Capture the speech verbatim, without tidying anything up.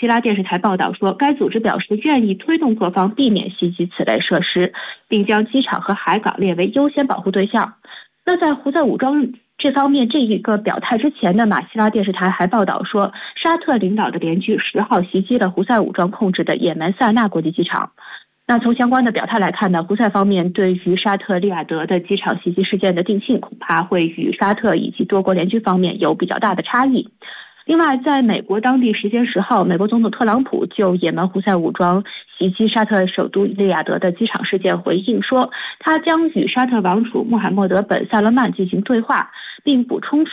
希拉电视台报道说，该组织表示愿意推动各方避免袭击此类设施，并将机场和海港列为优先保护对象。那在胡塞武装这方面这一个表态之前呢，马希拉电视台还报道说，沙特领导的联军十号袭击了胡塞武装控制的也门塞纳国际机场。那从相关的表态来看呢，胡塞方面对于沙特利雅得的机场袭击事件的定性，恐怕会与沙特以及多国联军方面有比较大的差异。另外，在美国当地时间十号，美国总统特朗普就也门胡塞武装袭击沙特首都利雅得的机场事件回应说，他将与沙特王储穆罕默德本·萨勒曼进行对话，并补充说